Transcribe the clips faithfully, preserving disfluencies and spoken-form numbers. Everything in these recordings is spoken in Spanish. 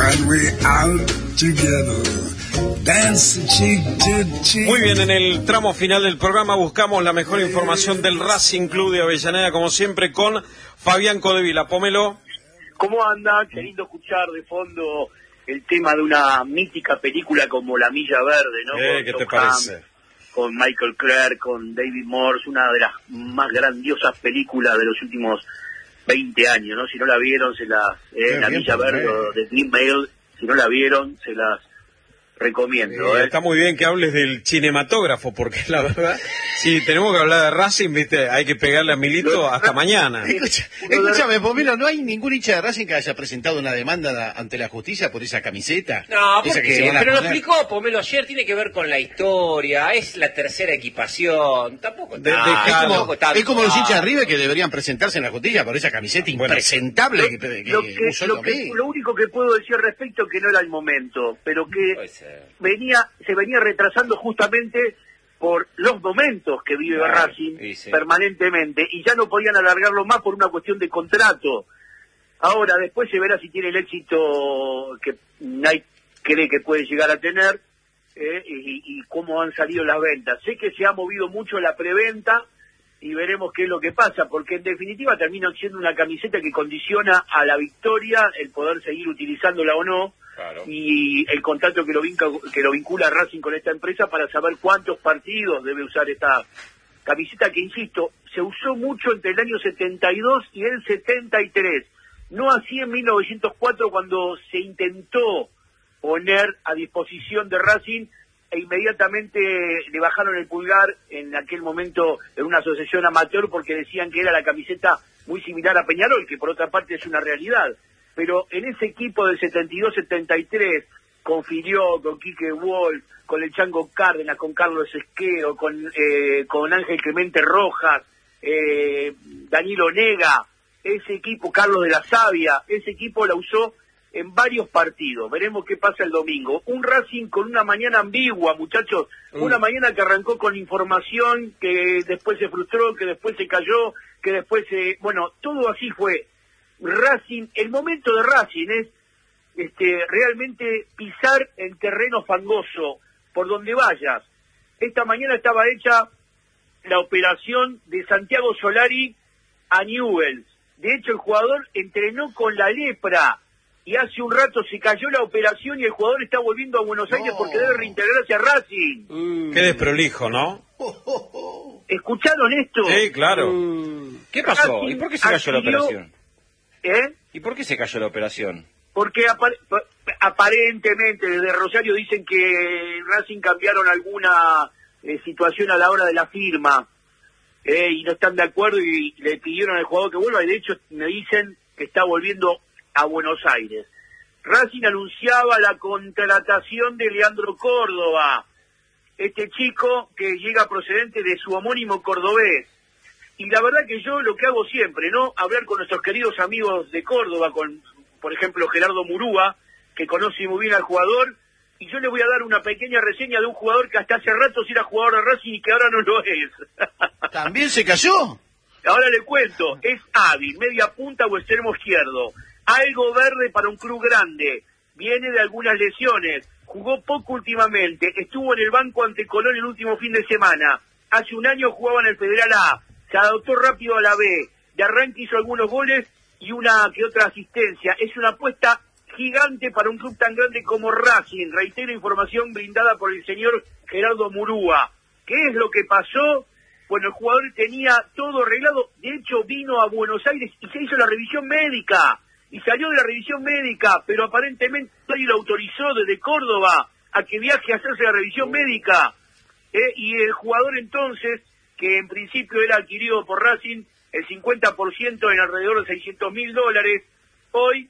when we out together. Dance cheek to cheek. Muy bien, en el tramo final del programa buscamos la mejor información del Racing Club de Avellaneda, como siempre, con Fabián Codevila. Pómelo. ¿Cómo anda? Qué lindo escuchar de fondo el tema de una mítica película como La Milla Verde, ¿no? Eh, con ¿Qué Tom te parece? Hanks, con Michael Clarke, con David Morse, una de las más grandiosas películas de los últimos veinte años, ¿no? Si no la vieron, se las... Eh, La Milla Verde de Green Mail, si no la vieron, se las recomiendo. Eh, ¿eh? Está muy bien que hables del cinematógrafo, porque la verdad, si tenemos que hablar de Racing, viste, hay que pegarle a Milito hasta mañana. Escucha, escúchame, Pomelo, ¿no hay ningún hincha de Racing que haya presentado una demanda ante la justicia por esa camiseta? No, Esa que se porque, van a pero lo poner. explicó Pomelo ayer, tiene que ver con la historia, es la tercera equipación, tampoco De- está- de- Es como, tampoco está- es como los hinchas de River que deberían presentarse en la justicia por esa camiseta Bueno, impresentable que, que, Lo, que que, usó lo, que, Tomé. lo único que puedo decir al respecto es que no era el momento, pero que Puede ser. venía se venía retrasando justamente por los momentos que vive Claro, Racing y sí. permanentemente, y ya no podían alargarlo más por una cuestión de contrato. Ahora, después se verá si tiene el éxito que nadie cree que puede llegar a tener, eh, y, y cómo han salido las ventas. Sé que se ha movido mucho la preventa, y veremos qué es lo que pasa, porque en definitiva termina siendo una camiseta que condiciona a la victoria el poder seguir utilizándola o no, Claro. y el contrato que lo, vinca, que lo vincula a Racing con esta empresa para saber cuántos partidos debe usar esta camiseta, que insisto, se usó mucho entre el año setenta y dos y el setenta y tres, no así en mil novecientos cuatro, cuando se intentó poner a disposición de Racing e inmediatamente le bajaron el pulgar en aquel momento en una asociación amateur, porque decían que era la camiseta muy similar a Peñarol, que por otra parte es una realidad. Pero en ese equipo del setenta y dos setenta y tres, con Filió, con Quique Wolf, con el Chango Cárdenas, con Carlos Esquero, con eh, con Ángel Clemente Rojas, eh, Danilo Nega, ese equipo, Carlos de la Savia, ese equipo la usó en varios partidos. Veremos qué pasa el domingo. Un Racing con una mañana ambigua, muchachos. Mm. Una mañana que arrancó con información, que después se frustró, que después se cayó, que después se... Bueno, todo así fue. Racing, el momento de Racing es este, realmente pisar el terreno fangoso, por donde vayas. Esta mañana estaba hecha la operación de Santiago Solari a Newell's. De hecho, el jugador entrenó con la lepra, y hace un rato se cayó la operación y el jugador está volviendo a Buenos Aires no. porque debe reintegrarse a Racing. Mm. Qué desprolijo, ¿no? ¿Escucharon esto? Sí, claro. Mm. ¿Qué pasó? Racing ¿Y por qué se cayó la adquirió... operación? ¿Eh? ¿Y por qué se cayó la operación? Porque apar- aparentemente desde Rosario dicen que Racing cambiaron alguna eh, situación a la hora de la firma, eh, y no están de acuerdo y le pidieron al jugador que vuelva, y de hecho me dicen que está volviendo a Buenos Aires. Racing anunciaba la contratación de Leandro Córdoba, este chico que llega procedente de su homónimo cordobés. Y la verdad que yo lo que hago siempre, ¿no? Hablar con nuestros queridos amigos de Córdoba, con, por ejemplo, Gerardo Murúa, que conoce muy bien al jugador, y yo le voy a dar una pequeña reseña de un jugador que hasta hace rato sí era jugador de Racing y que ahora no lo es. ¿También se cayó? Ahora le cuento, es hábil, media punta o extremo izquierdo, algo verde para un club grande, viene de algunas lesiones, jugó poco últimamente, estuvo en el banco ante Colón el último fin de semana, hace un año jugaba en el Federal A, se adaptó rápido a la B, de arranque hizo algunos goles y una que otra asistencia. Es una apuesta gigante para un club tan grande como Racing. Reitero, información brindada por el señor Gerardo Murúa. ¿Qué es lo que pasó? Bueno, el jugador tenía todo arreglado, de hecho vino a Buenos Aires y se hizo la revisión médica, y salió de la revisión médica, pero aparentemente nadie lo autorizó desde Córdoba a que viaje a hacerse la revisión médica, ¿eh? Y el jugador entonces, que en principio era adquirido por Racing, el cincuenta por ciento en alrededor de seiscientos mil dólares, hoy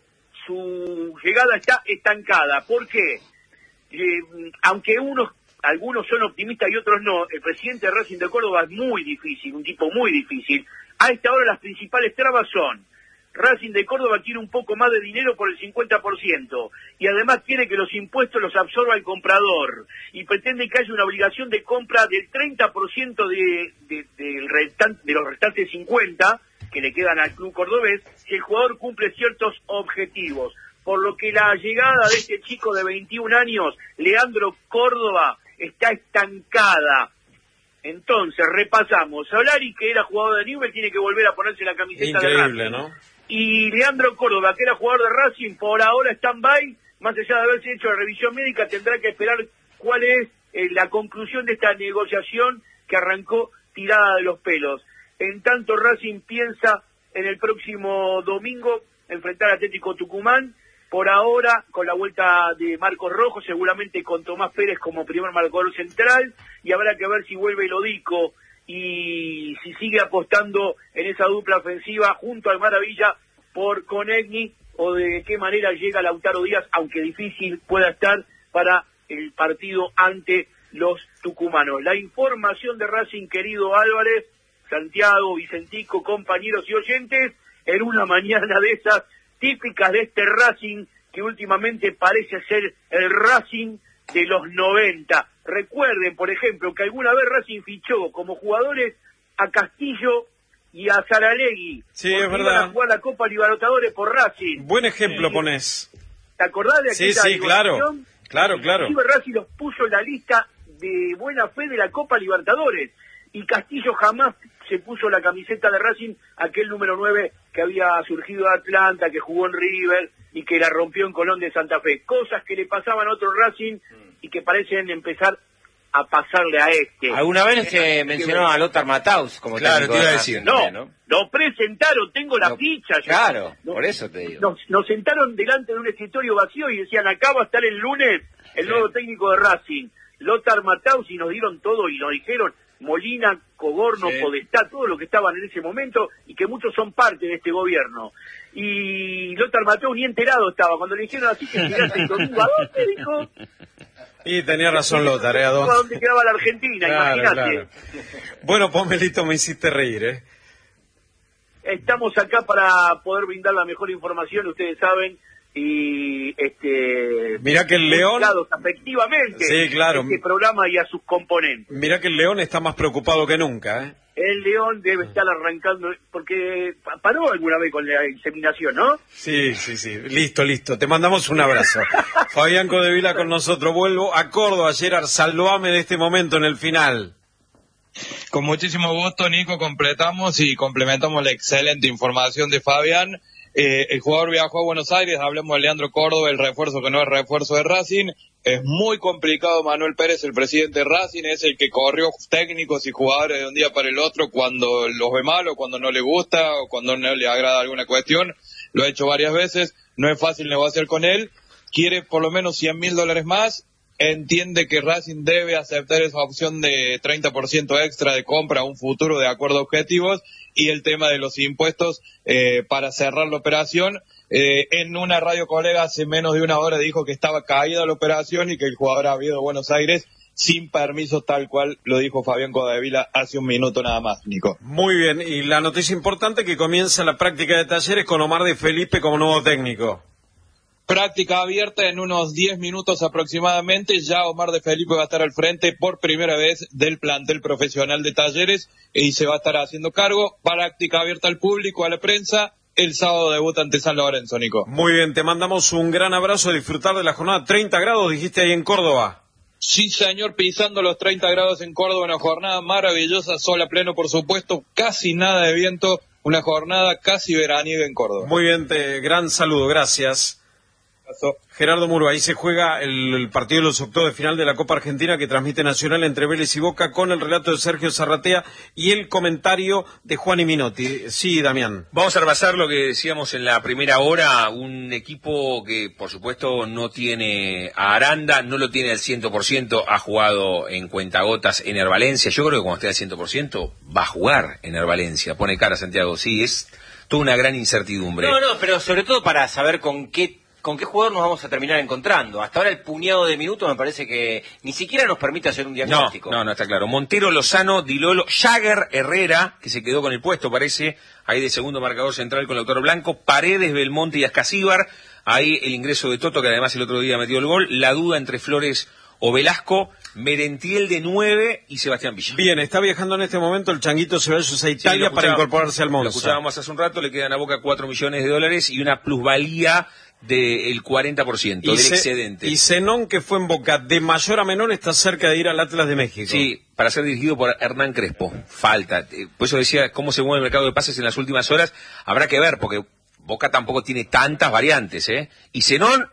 su llegada está estancada. ¿Por qué? Eh, aunque unos, algunos son optimistas y otros no, el presidente de Racing de Córdoba es muy difícil, un tipo muy difícil. A esta hora las principales trabas son: Racing de Córdoba quiere un poco más de dinero por el cincuenta por ciento y además quiere que los impuestos los absorba el comprador, y pretende que haya una obligación de compra del treinta por ciento de, de, del restan, de los restantes cincuenta que le quedan al club cordobés si el jugador cumple ciertos objetivos. por lo que la llegada de este chico de veintiún años, Leandro Córdoba, está estancada. Entonces, repasamos. Solari, que era jugador de Newell's, tiene que volver a ponerse la camiseta Increíble, de Racing. ¿no? Y Leandro Córdoba, que era jugador de Racing, por ahora stand-by, más allá de haberse hecho la revisión médica, tendrá que esperar cuál es eh, la conclusión de esta negociación que arrancó tirada de los pelos. En tanto, Racing piensa en el próximo domingo enfrentar a Atlético Tucumán, por ahora con la vuelta de Marcos Rojo, seguramente con Tomás Pérez como primer marcador central, y habrá que ver si vuelve Lodico y si sigue apostando en esa dupla ofensiva junto al Maravilla por Conegni, o de qué manera llega Lautaro Díaz, aunque difícil pueda estar para el partido ante los tucumanos. La información de Racing, querido Álvarez, Santiago, Vicentico, compañeros y oyentes, en una mañana de esas típicas de este Racing, que últimamente parece ser el Racing de los noventa. Recuerden, por ejemplo, que alguna vez Racing fichó como jugadores a Castillo y a Saralegui. Sí, es verdad. Iban a jugar la Copa Libertadores por Racing. Buen ejemplo Sí. pones. ¿Te acordás de Sí, aquella sí, claro. negociación? Claro, claro. Inclusive Racing los puso en la lista de buena fe de la Copa Libertadores. Y Castillo jamás se puso la camiseta de Racing, aquel número nueve que había surgido de Atlanta, que jugó en River y que la rompió en Colón de Santa Fe. Cosas que le pasaban a otro Racing y que parecen empezar a pasarle a este. Alguna vez se mencionó a Lothar Matthaus como Claro, técnico te iba de a Racing decir. No, también, ¿no? lo presentaron, tengo la No, ficha. ya. Claro, No, por eso te digo. Nos, nos sentaron delante de un escritorio vacío y decían, acá va a estar el lunes el nuevo técnico de Racing, Lothar Matthaus, y nos dieron todo y nos dijeron Molina, Cogorno, Sí. Podestá, todo lo que estaban en ese momento y que muchos son parte de este gobierno. Y Lothar Matthaus ni enterado estaba. Cuando le dijeron así que llegaste el domingo, ¿a dónde? Dijo, Y tenía razón Lothar, ¿eh? ¿A ¿a dónde? dónde quedaba la Argentina? Claro, Imagínate. claro. Bueno, Pomelito, me hiciste reír, ¿eh? Estamos acá para poder brindar la mejor información, ustedes saben, y este Mirá que el León... dedicados afectivamente Sí, claro. a este programa y a sus componentes. Mirá que el León está más preocupado que nunca, ¿eh? El León debe estar arrancando, porque pa- paró alguna vez con la inseminación, ¿no? Sí, sí, sí. Listo, listo. Te mandamos un abrazo. Fabián Codevila con nosotros. Vuelvo a Córdoba. Gerard, salvame de este momento en el final. Con muchísimo gusto, Nico, completamos y complementamos la excelente información de Fabián. Eh, el jugador viajó a Buenos Aires, hablemos de Leandro Córdoba, el refuerzo que no es refuerzo de Racing. Es muy complicado. Manuel Pérez, el presidente de Racing, es el que corrió técnicos y jugadores de un día para el otro cuando los ve mal o cuando no le gusta o cuando no le agrada alguna cuestión. Lo ha hecho varias veces, no es fácil negociar con él. Quiere por lo menos cien mil dólares más. Entiende que Racing debe aceptar esa opción de treinta por ciento extra de compra a un futuro de acuerdo a objetivos, y el tema de los impuestos eh, para cerrar la operación. Eh, en una radio colega hace menos de una hora dijo que estaba caída la operación y que el jugador había ido a Buenos Aires sin permiso, tal cual lo dijo Fabián Codevila hace un minuto nada más, Nico. Muy bien. Y la noticia importante que comienza la práctica de Talleres con Omar de Felipe como nuevo técnico. Práctica abierta en unos diez minutos aproximadamente. Ya Omar de Felipe va a estar al frente por primera vez del plantel profesional de Talleres y se va a estar haciendo cargo. Práctica abierta al público, a la prensa. El sábado debuta ante San Lorenzo, Nico. Muy bien, te mandamos un gran abrazo a disfrutar de la jornada. treinta grados, dijiste ahí en Córdoba. Sí, señor, pisando los treinta grados en Córdoba, una jornada maravillosa, sol a pleno, por supuesto, casi nada de viento, una jornada casi veraniega en Córdoba. Muy bien, te, gran saludo, gracias. Gerardo Muro, ahí se juega el, el partido de los octavos de final de la Copa Argentina que transmite Nacional entre Vélez y Boca, con el relato de Sergio Zarratea y el comentario de Juan y Minotti. Sí, Damián. Vamos a repasar lo que decíamos en la primera hora, un equipo que por supuesto no tiene a Aranda, no lo tiene al cien por ciento, ha jugado en cuentagotas en Hervalencia. Yo creo que cuando esté al cien por ciento va a jugar en Hervalencia. Pone cara Santiago, sí, es toda una gran incertidumbre. No, no, pero sobre todo para saber con qué con qué jugador nos vamos a terminar encontrando. Hasta ahora el puñado de minutos me parece que ni siquiera nos permite hacer un diagnóstico. No, no, no está claro. Montero, Lozano, Dilolo, Jagger, Herrera, que se quedó con el puesto, parece, ahí de segundo marcador central con Lautaro Blanco, Paredes, Belmonte y Ascasíbar, ahí el ingreso de Toto, que además el otro día metió el gol, la duda entre Flores o Velasco, Merentiel de nueve y Sebastián Villa. Bien, está viajando en este momento el Changuito Ceballos a Italia sí, para incorporarse al Lo Monza. escuchábamos hace un rato, le quedan a Boca cuatro millones de dólares y una plusvalía del cuarenta por ciento del se, excedente. Y Zenón, que fue en Boca, de mayor a menor, está cerca de ir al Atlas de México. Sí, para ser dirigido por Hernán Crespo. Falta. Por eso decía, cómo se mueve el mercado de pases en las últimas horas, habrá que ver, porque Boca tampoco tiene tantas variantes, ¿eh? Y Zenón,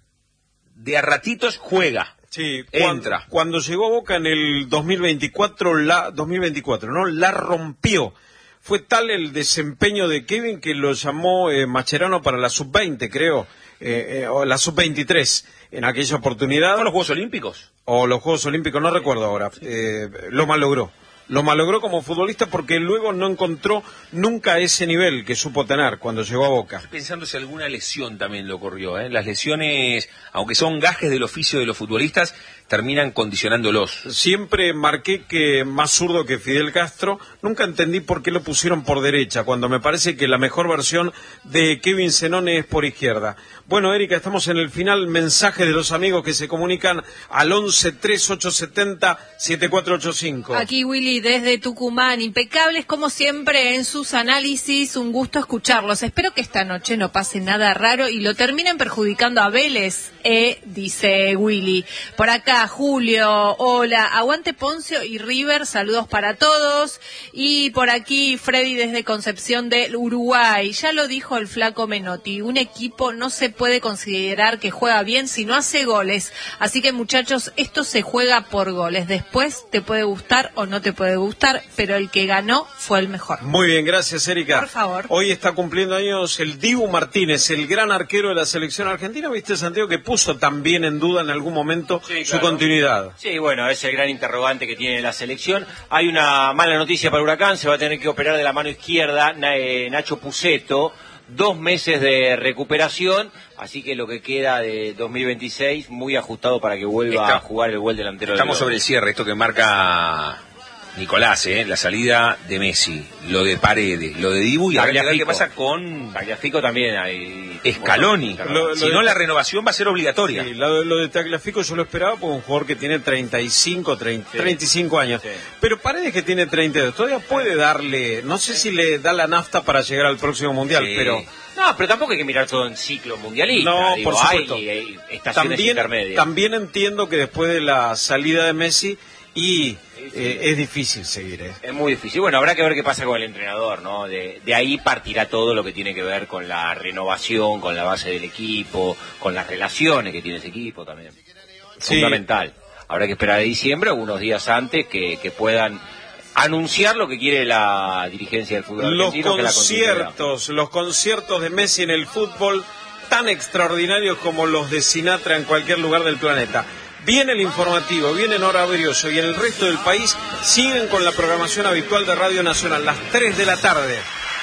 de a ratitos, juega. Sí, entra. Cuando, cuando llegó a Boca en el dos mil veinticuatro, la dos mil veinticuatro, ¿no? La rompió. Fue tal el desempeño de Kevin que lo llamó eh, Mascherano para la sub veinte, creo, eh, eh, o la sub veintitrés en aquella oportunidad. ¿O los Juegos Olímpicos? O los Juegos Olímpicos, no recuerdo ahora. Eh, lo malogró. Lo malogró como futbolista porque luego no encontró nunca ese nivel que supo tener cuando llegó a Boca. Estoy pensando si alguna lesión también le ocurrió, ¿eh? Las lesiones, aunque son gajes del oficio de los futbolistas, terminan condicionándolos. Siempre marqué que más zurdo que Fidel Castro. Nunca entendí por qué lo pusieron por derecha, cuando me parece que la mejor versión de Kevin Zenón es por izquierda. Bueno, Erika, estamos en el final. Mensaje de los amigos que se comunican al once tres ocho siete cero siete cuatro ocho cinco. Aquí Willy desde Tucumán, impecables como siempre en sus análisis, un gusto escucharlos. Espero que esta noche no pase nada raro y lo terminen perjudicando a Vélez, eh, dice Willy. Por acá Julio, hola, aguante Poncio y River, saludos para todos. Y por aquí Freddy desde Concepción del Uruguay, ya lo dijo el flaco Menotti, un equipo no se puede considerar que juega bien si no hace goles, así que muchachos, esto se juega por goles, después te puede gustar o no te puede gustar, pero el que ganó fue el mejor. Muy bien, gracias Erika. Por favor. Hoy está cumpliendo años el Dibu Martínez, el gran arquero de la selección argentina. ¿Viste, Santiago, que puso también en duda en algún momento sí, su claro. continuidad? Sí, bueno, es el gran interrogante que tiene la selección. Hay una mala noticia para Huracán, se va a tener que operar de la mano izquierda Nacho Puceto, dos meses de recuperación, así que lo que queda de dos mil veintiséis muy ajustado para que vuelva Está, a jugar el buen delantero. Estamos sobre el cierre, esto que marca Nicolás, ¿eh? La salida de Messi, lo de Paredes, lo de Dibu y ahora qué pasa con Tagliafico también hay Scaloni. Bueno, lo, lo si de... no, la renovación va a ser obligatoria. Sí, lo, lo de Tagliafico yo lo esperaba porque un jugador que tiene treinta y cinco, treinta, sí. treinta y cinco años. Sí. Pero Paredes, que tiene treinta y dos, todavía puede darle, no sé si le da la nafta para llegar al próximo Mundial, sí. pero... No, pero tampoco hay que mirar todo en ciclo mundialista. No, digo, por supuesto. Hay, hay estaciones también, intermedias. También entiendo que después de la salida de Messi y eh, es difícil seguir. ¿eh? Es muy difícil. Bueno, habrá que ver qué pasa con el entrenador, ¿no? De, de ahí partirá todo lo que tiene que ver con la renovación, con la base del equipo, con las relaciones que tiene ese equipo también. Sí. Fundamental. Habrá que esperar a diciembre, unos días antes, que, que puedan anunciar lo que quiere la dirigencia del fútbol los argentino. Conciertos, los conciertos de Messi en el fútbol, tan extraordinarios como los de Sinatra en cualquier lugar del planeta. Viene el informativo, viene en Hora Brioso y en el resto del país siguen con la programación habitual de Radio Nacional, las tres de la tarde.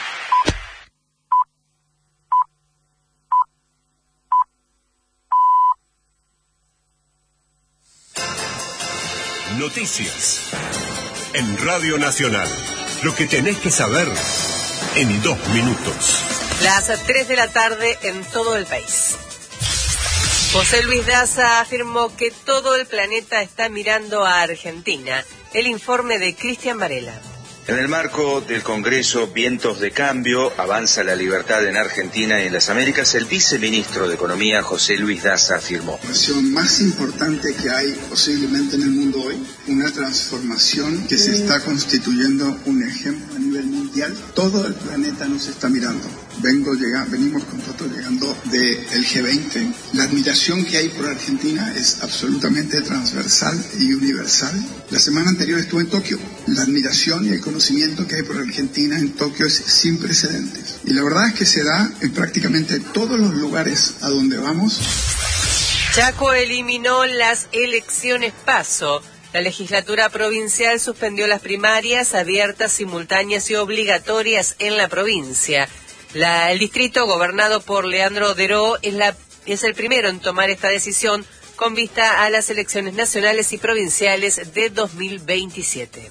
Noticias en Radio Nacional. Lo que tenés que saber en dos minutos. Las tres de la tarde en todo el país. José Luis Daza afirmó que todo el planeta está mirando a Argentina. El informe de Cristian Varela. En el marco del Congreso Vientos de Cambio, avanza la libertad en Argentina y en las Américas, el viceministro de Economía, José Luis Daza, afirmó. La transformación más importante que hay posiblemente en el mundo hoy, una transformación que se está constituyendo un ejemplo a nivel mundial. Todo el planeta nos está mirando. Vengo llegando, venimos con todo llegando del G veinte. La admiración que hay por Argentina es absolutamente transversal y universal. La semana anterior estuve en Tokio. La admiración y el conocimiento que hay por Argentina en Tokio es sin precedentes. Y la verdad es que se da en prácticamente todos los lugares a donde vamos. Chaco eliminó las elecciones PASO. La legislatura provincial suspendió las primarias abiertas, simultáneas y obligatorias en la provincia. La, el distrito gobernado por Leandro Deró es, la, es el primero en tomar esta decisión con vista a las elecciones nacionales y provinciales de dos mil veintisiete.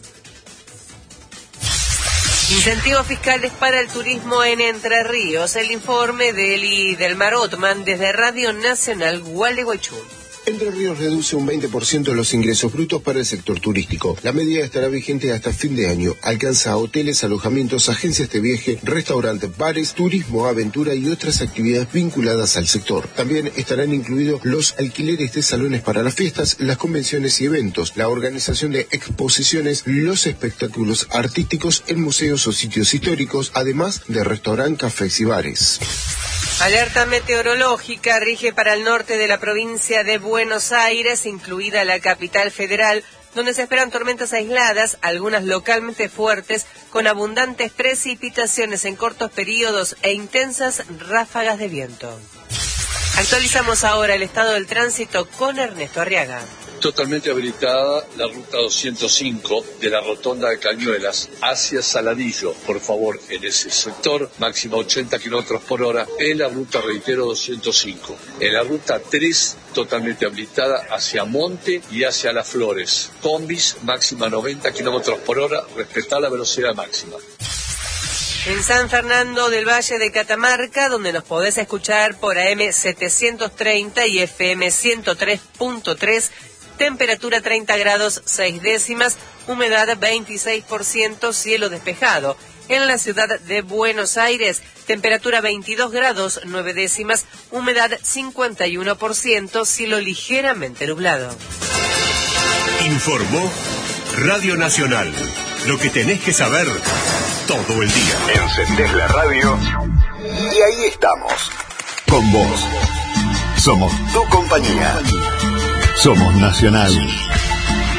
Incentivos fiscales para el turismo en Entre Ríos. El informe de Eli Delmar Otman desde Radio Nacional Gualeguaychú. Entre Ríos reduce un veinte por ciento los ingresos brutos para el sector turístico. La medida estará vigente hasta fin de año. Alcanza a hoteles, alojamientos, agencias de viaje, restaurantes, bares, turismo, aventura y otras actividades vinculadas al sector. También estarán incluidos los alquileres de salones para las fiestas, las convenciones y eventos, la organización de exposiciones, los espectáculos artísticos en museos o sitios históricos, además de restaurantes, cafés y bares. Alerta meteorológica rige para el norte de la provincia de Buenos Aires, incluida la capital federal, donde se esperan tormentas aisladas, algunas localmente fuertes, con abundantes precipitaciones en cortos periodos e intensas ráfagas de viento. Actualizamos ahora el estado del tránsito con Ernesto Arriaga. Totalmente habilitada la ruta doscientos cinco de la rotonda de Cañuelas hacia Saladillo. Por favor, en ese sector, máxima ochenta kilómetros por hora. En la ruta, reitero, doscientos cinco. En la ruta tres, totalmente habilitada hacia Monte y hacia Las Flores. Combis, máxima noventa kilómetros por hora. Respetar la velocidad máxima. En San Fernando del Valle de Catamarca, donde nos podés escuchar por A M setecientos treinta y F M ciento tres punto tres, temperatura treinta grados seis décimas, humedad veintiséis por ciento, cielo despejado. En la ciudad de Buenos Aires, temperatura veintidós grados nueve décimas, humedad cincuenta y uno por ciento, cielo ligeramente nublado. Informó Radio Nacional. Lo que tenés que saber todo el día. Encendés la radio y ahí estamos. Con vos. Somos tu compañía. Somos Nacional.